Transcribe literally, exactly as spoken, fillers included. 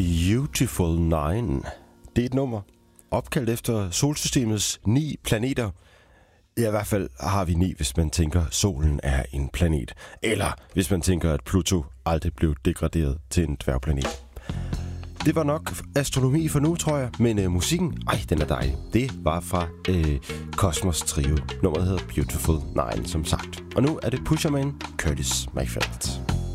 Beautiful Nine. Det er et nummer opkaldt efter solsystemets ni planeter. Ja, i hvert fald har vi ni, hvis man tænker, at solen er en planet. Eller hvis man tænker, at Pluto aldrig blev degraderet til en dværgplanet. Det var nok astronomi for nu, tror jeg. Men øh, musikken, ej, den er dejlig. Det var fra øh, Cosmos Trio. Nummeret hedder Beautiful Nine, som sagt. Og nu er det Pusher Man, Curtis Mayfield.